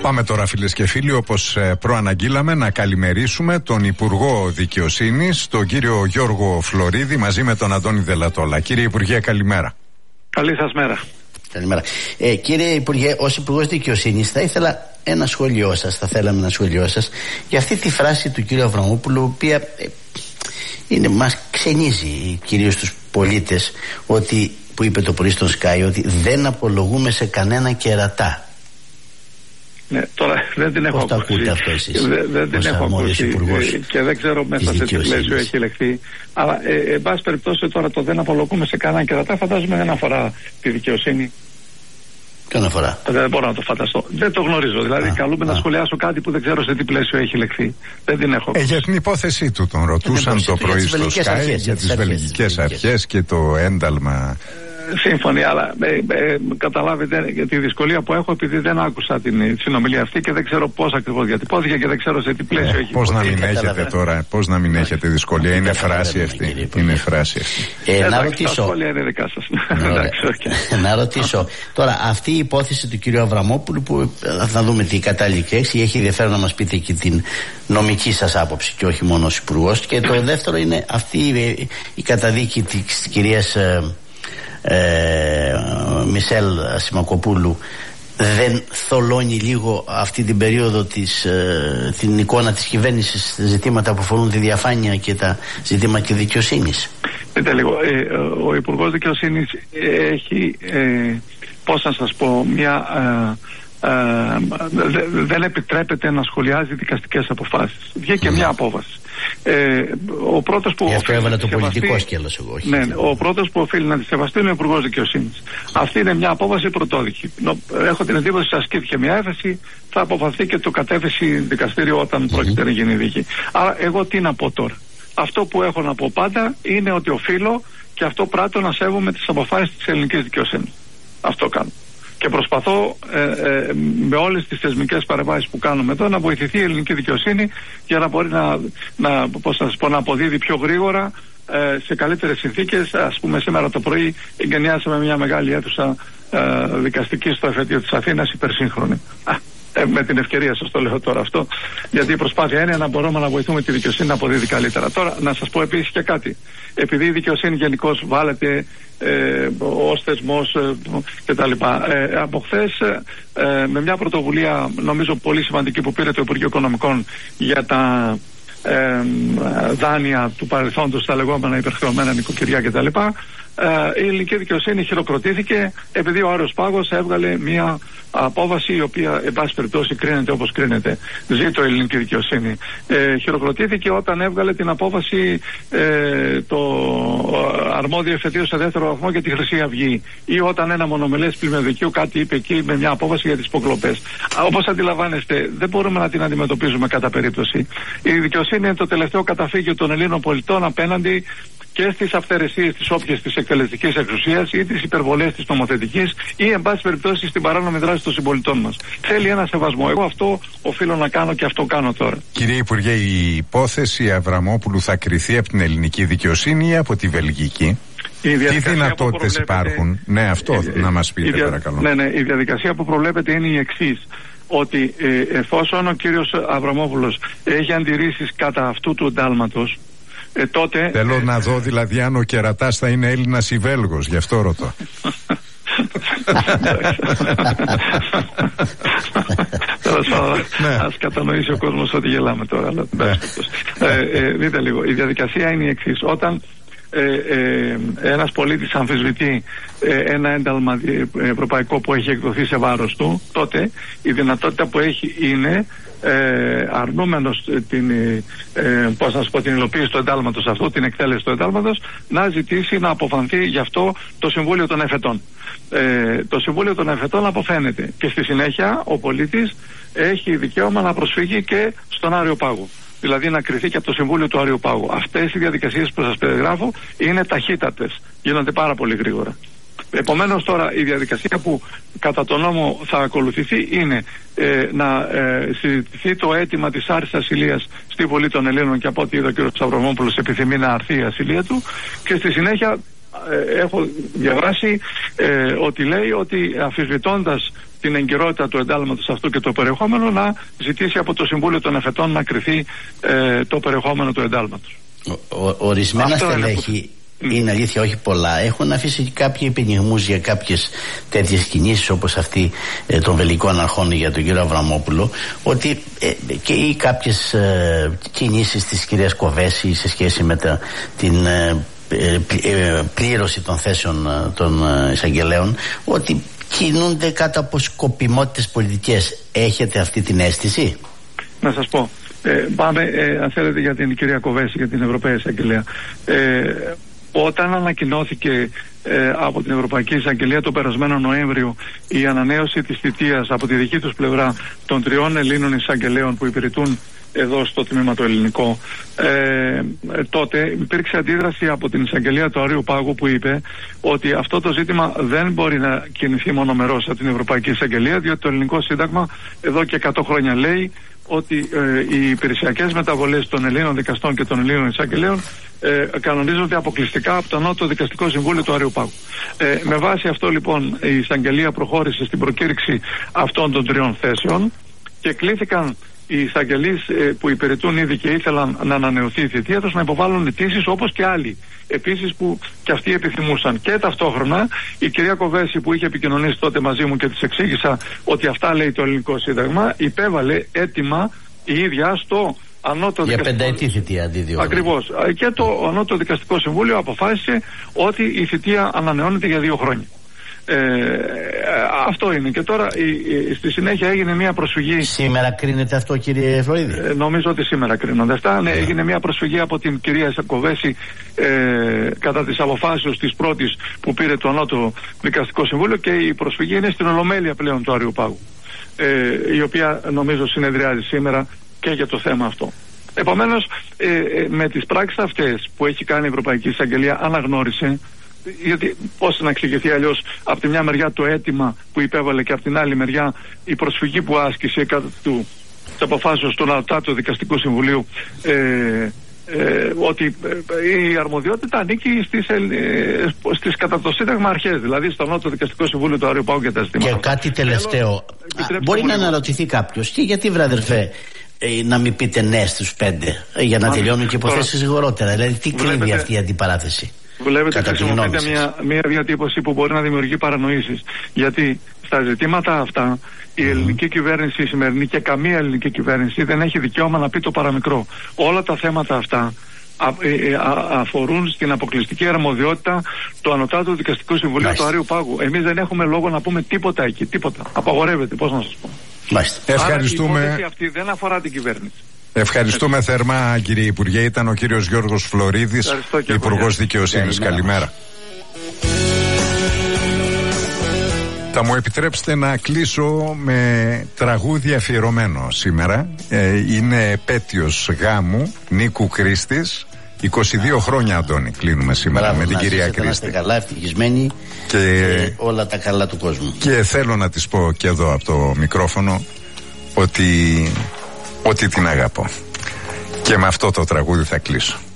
Πάμε τώρα, φίλες και φίλοι, όπως προαναγγείλαμε, να καλημερίσουμε τον Υπουργό Δικαιοσύνης, τον κύριο Γιώργο Φλωρίδη, μαζί με τον Αντώνη Δελατόλα. Κύριε Υπουργέ, καλημέρα. Καλή σας μέρα. Καλημέρα. Κύριε Υπουργέ, ως Υπουργός Δικαιοσύνης θα ήθελα ένα σχόλιο σας, θα θέλαμε ένα σχόλιο σας για αυτή τη φράση του κύριου Αβραμόπουλου, η οποία μας ξενίζει κυρίως τους πολίτες, που είπε το πρωί στον Sky, ότι δεν απολογούμε σε κανένα κερατά. Ναι, τώρα δεν την έχω ακούσει. Ακούτε αυτό εσείς? Δεν την έχω ακούσει και δεν ξέρω μέσα σε τι πλαίσιο έχει ελεγχθεί. Αλλά εν πάση περιπτώσει, τώρα το δεν απολογούμε σε κανένα κερατά φαντάζομαι δεν αφορά τη δικαιοσύνη. Ποιον αφορά? Δεν μπορώ να το φανταστώ. Δεν το γνωρίζω. Δηλαδή, καλούμε να σχολιάσω κάτι που δεν ξέρω σε τι πλαίσιο έχει λεχθεί. Δεν την έχω. Για την υπόθεσή του τον ρωτούσαν το πρωί στο Sky για τις βελγικές αρχές και το ένταλμα. Σύμφωνοι, αλλά καταλάβετε για τη δυσκολία που έχω, επειδή δεν άκουσα την συνομιλία αυτή και δεν ξέρω πώς ακριβώς διατυπώθηκε και δεν ξέρω σε τι πλαίσιο έχει. Πώς να μην έχετε τώρα, πώς να μην έχετε δυσκολία? Είναι φράση αυτή. Είναι φράση αυτή. Να ρωτήσω. Τα σχόλια είναι δικά σας. Να ρωτήσω. Τώρα, αυτή η υπόθεση του κυρίου Αβραμόπουλου, που θα δούμε τι κατάληξη έχει ενδιαφέρον να μας πείτε και την νομική σας άποψη και όχι μόνο ως Υπουργός. Και το δεύτερο είναι αυτή η καταδίκη της κυρίας Μισελ Σιμακοπούλου. Δεν θολώνει λίγο αυτή την περίοδο την εικόνα της κυβέρνησης στα ζητήματα που αφορούν τη διαφάνεια και τα ζητήματα της δικαιοσύνης? Δείτε λίγο, ο Υπουργός Δικαιοσύνης έχει, πώς να σας πω, δεν επιτρέπεται να σχολιάζει δικαστικές αποφάσεις. Βγήκε μια απόφαση. Ο πρώτος που αυτό έβαλε το πολιτικό σκέλος εγώ. Ναι, ο πρώτος που οφείλει να τη σεβαστεί είναι ο Υπουργός Δικαιοσύνης. Αυτή είναι μια απόφαση πρωτόδικη. Έχω την εντύπωση ότι ασκήθηκε μια έφεση, θα αποφαθεί και το κατέφεση δικαστήριο όταν πρόκειται να γίνει δίκη. Άρα εγώ τι να πω τώρα? Αυτό που έχω να πω πάντα είναι ότι οφείλω και αυτό πράττω να σέβομαι τις αποφάσεις της ελληνικής δικαιοσύνης. Αυτό κάνω. Και προσπαθώ με όλες τις θεσμικές παρεμβάσεις που κάνουμε εδώ να βοηθηθεί η ελληνική δικαιοσύνη για να μπορεί να αποδίδει πιο γρήγορα σε καλύτερες συνθήκες. Ας πούμε, σήμερα το πρωί εγκαινιάσαμε μια μεγάλη αίθουσα δικαστική στο εφετείο της Αθήνας, υπερσύγχρονη. Με την ευκαιρία σας το λέω τώρα αυτό, γιατί η προσπάθεια είναι να μπορούμε να βοηθούμε τη δικαιοσύνη να αποδίδει καλύτερα. Τώρα να σας πω επίσης και κάτι. Επειδή η δικαιοσύνη γενικώς βάλετε ως θεσμός κτλ. Από χθες με μια πρωτοβουλία νομίζω πολύ σημαντική που πήρε το Υπουργείο Οικονομικών για τα δάνεια του παρελθόντος, τα λεγόμενα υπερχρεωμένα νοικοκυριά κτλ. Η ελληνική δικαιοσύνη χειροκροτήθηκε επειδή ο Άρεος Πάγος έβγαλε μια απόβαση η οποία εν πάση περιπτώσει κρίνεται όπως κρίνεται. Ζήτω η ελληνική δικαιοσύνη. Χειροκροτήθηκε όταν έβγαλε την απόφαση το αρμόδιο εφετείο σε δεύτερο βαθμό για τη Χρυσή Αυγή, ή όταν ένα μονομελές πλημμυριωδικείο κάτι είπε εκεί με μια απόφαση για τις υποκλοπές. Όπως αντιλαμβάνεστε, δεν μπορούμε να την αντιμετωπίζουμε κατά περίπτωση. Η δικαιοσύνη είναι το τελευταίο καταφύγιο των Ελλήνων πολιτών απέναντι και στις αυθαιρεσίες της όποιας της εκτελεστικής εξουσίας ή τις υπερβολές της νομοθετικής ή εν πάση περιπτώσει στην παράνομη δράση των συμπολιτών μας. Θέλει ένα σεβασμό. Εγώ αυτό οφείλω να κάνω και αυτό κάνω τώρα. Κύριε Υπουργέ, η υπόθεση Αβραμόπουλου θα κριθεί από την ελληνική δικαιοσύνη ή από τη βελγική? Τι δυνατότητες υπάρχουν? Ναι, αυτό να μας πείτε παρακαλώ. Ναι, η διαδικασία που προβλέπεται είναι η εξής. Ότι εφόσον ο κύριος Αβραμόπουλος έχει αντιρρήσεις κατά αυτού του εντάλματος, τότε... Θέλω να δω δηλαδή αν ο κερατάς θα είναι Έλληνας ή Βέλγος, γι' αυτό ρωτώ. Ας κατανοήσει ο κόσμος ότι γελάμε τώρα. Δείτε λίγο, η διαδικασία είναι η εξής. Όταν ένας πολίτης αμφισβητεί ένα ένταλμα ευρωπαϊκό που έχει εκδοθεί σε βάρος του, τότε η δυνατότητα που έχει είναι αρνούμενος την υλοποίηση του εντάλματος αυτού, την εκτέλεση του εντάλματος, να ζητήσει να αποφανθεί γι' αυτό το Συμβούλιο των Εφετών. Το Συμβούλιο των Εφετών αποφαίνεται και στη συνέχεια ο πολίτης έχει δικαίωμα να προσφύγει και στον Άριο Πάγο. Δηλαδή να κριθεί και από το Συμβούλιο του Άριου Πάγου. Αυτές οι διαδικασίες που σας περιγράφω είναι ταχύτατες, γίνονται πάρα πολύ γρήγορα. Επομένως τώρα η διαδικασία που κατά τον νόμο θα ακολουθηθεί είναι να συζητηθεί το αίτημα της άρσης ασυλίας στη Βουλή των Ελλήνων, και από ό,τι είδε ο κ. Αβραμόπουλος επιθυμεί να αρθεί η ασυλία του, και στη συνέχεια έχω διαβάσει ότι λέει ότι αμφισβητώντας την εγκυρότητα του εντάλματος αυτού και το περιεχόμενο, να ζητήσει από το Συμβούλιο των Εφετών να κριθεί το περιεχόμενο του εντάλματος. Ορισμένα στελέχη, είναι αλήθεια, όχι πολλά, έχουν αφήσει κάποιοι επενιγμούς για κάποιες τέτοιες κινήσεις, όπως αυτή των βελικών αρχών για τον κύριο Αβραμόπουλο, ότι και ή κάποιες κινήσεις της κυρίας Κοβέση σε σχέση με την πλήρωση των θέσεων των εισαγγελέων, ότι κινούνται κάτω από σκοπιμότητες πολιτικές. Έχετε αυτή την αίσθηση? Να σας πω, πάμε αν θέλετε για την κυρία Κοβέση, για την Ευρωπαϊκή Εισαγγελία. Όταν ανακοινώθηκε από την Ευρωπαϊκή Εισαγγελία το περασμένο Νοέμβριο η ανανέωση της θητείας από τη δική τους πλευρά των 3 Ελλήνων εισαγγελέων που υπηρετούν εδώ στο τμήμα το ελληνικό, τότε υπήρξε αντίδραση από την εισαγγελία του Αριού Πάγου, που είπε ότι αυτό το ζήτημα δεν μπορεί να κινηθεί μονομερώς από την Ευρωπαϊκή Εισαγγελία, διότι το ελληνικό σύνταγμα εδώ και 100 χρόνια λέει ότι οι υπηρεσιακές μεταβολές των Ελλήνων δικαστών και των Ελλήνων εισαγγελέων κανονίζονται αποκλειστικά από το Ανώτατο Δικαστικό Συμβούλιο του Αριού Πάγου. Με βάση αυτό λοιπόν η εισαγγελία προχώρησε στην προκήρυξη αυτών των 3 θέσεων και κλήθηκαν οι εισαγγελείς που υπηρετούν ήδη και ήθελαν να ανανεωθεί η θητεία τους να υποβάλουν αιτήσεις, όπως και άλλοι επίσης που και αυτοί επιθυμούσαν. Και ταυτόχρονα η κυρία Κοβέση, που είχε επικοινωνήσει τότε μαζί μου και της εξήγησα ότι αυτά λέει το ελληνικό σύνταγμα, υπέβαλε αίτημα η ίδια στο Ανώτατο για Δικαστικό... πενταετή θητεία αντί 2 χρόνια. Ακριβώς. Και το Ανώτατο Δικαστικό Συμβούλιο αποφάσισε ότι η θητεία ανανεώνεται για 2 χρόνια. Αυτό είναι. Και τώρα στη συνέχεια έγινε μια προσφυγή. Σήμερα κρίνεται αυτό, κύριε Φλωρίδη? Νομίζω ότι σήμερα κρίνονται αυτά. Ναι, έγινε μια προσφυγή από την κυρία Κοβέση κατά της αποφάσεως της πρώτης που πήρε το Ανώτατο Δικαστικό Συμβούλιο, και η προσφυγή είναι στην Ολομέλεια πλέον του Αριού Πάγου, η οποία νομίζω συνεδριάζει σήμερα και για το θέμα αυτό. Επομένως, με τις πράξεις αυτές που έχει κάνει η Ευρωπαϊκή Εισαγγελία, αναγνώρισε, γιατί πώς να εξηγηθεί αλλιώς από τη μια μεριά το αίτημα που υπέβαλε και από την άλλη μεριά η προσφυγή που άσκησε κατά της αποφάσεως του Ανώτατου Δικαστικού Συμβουλίου, ότι η αρμοδιότητα ανήκει στις κατά το Σύνταγμα αρχές, δηλαδή στο Ανώτατο Δικαστικό Συμβούλιο του Αριού Πάγου και τα ζητήματα. Και κάτι τελευταίο. Μπορεί να αναρωτηθεί κάποιος, και γιατί, βραδερφέ, να μην πείτε ναι στους 5 για να τελειώνουν και υποθέσεις γρηγορότερα? Δηλαδή τι κρύβει αυτή η αντιπαράθεση? Βλέπετε, χρησιμοποιείται μια διατύπωση που μπορεί να δημιουργεί παρανοήσεις. Γιατί στα ζητήματα αυτά η ελληνική κυβέρνηση, η σημερινή, και καμία ελληνική κυβέρνηση δεν έχει δικαίωμα να πει το παραμικρό. Όλα τα θέματα αυτά αφορούν στην αποκλειστική αρμοδιότητα του Ανωτάτου Δικαστικού Συμβουλίου του Αριού Πάγου. Εμείς δεν έχουμε λόγο να πούμε τίποτα εκεί, τίποτα. Απαγορεύεται, πώς να σας πω. Ευχαριστούμε. Άρα η υπόθεση αυτή δεν αφορά την κυβέρνηση. Ευχαριστούμε θερμά, κύριε Υπουργέ. Ήταν ο κύριος Γιώργος Φλωρίδης, Υπουργός Δικαιοσύνης. Καλημέρα. Θα μου επιτρέψετε να κλείσω με τραγούδι αφιερωμένο σήμερα. Είναι επέτειος γάμου Νίκου Κρίστης. 22 χρόνια, Αντώνη, κλείνουμε σήμερα. Μπράβο, με την κυρία Κρίστη. Να είστε καλά, ευτυχισμένοι και όλα τα καλά του κόσμου. Και θέλω να της πω και εδώ από το μικρόφωνο ότι την αγαπώ. Και με αυτό το τραγούδι θα κλείσω.